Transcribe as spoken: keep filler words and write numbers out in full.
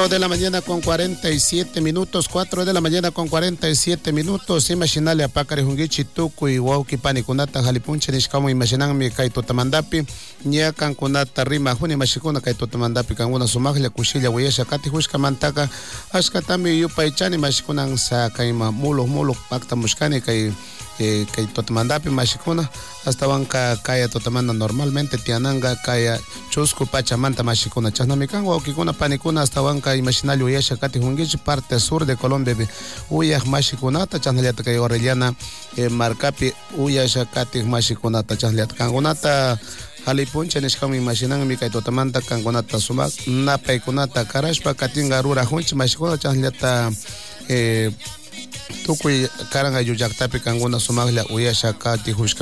cuatro de la mañana con cuarenta y siete minutos, cuatro de la mañana con cuarenta y siete minutos. Imaginale a Pacari Hungichi Tuku y Wauki Panikunata Jalipunche Nishkamo imaginanmi Kaito Tamandapi, Nyakan Kunata Rima Juni Mashikuna Kaito Tamandapi Kanguna Sumaglia Kushilla Weyesha Kati Hushka Mantaka, Ashkatami Yupaichani Mashikunan Sa Kaima Mulo Mulo Pakta Mushkani Kai. Eh, kay totamandapi mashikuna hasta wanka kaya totamanda normalmente tiananga kaya chusku pachamanta mashikuna chahnamikan waukikuna panikuna hasta wanka imaginario uyasha kati hungichi parte sur de Colombia uyah mashikunata chahnaliata kay Orellana eh, marcapi uyasha kati mashikunata chahnaliata kangunata halipuncha nishkami imaginanmi kay totamanta kangunata sumak napaykunata karashpa katinga rura hunchi mashikuna chahnaliata eh, Tukuy karanga yuyaktapi kanguna sumaglia uyasha kati hushka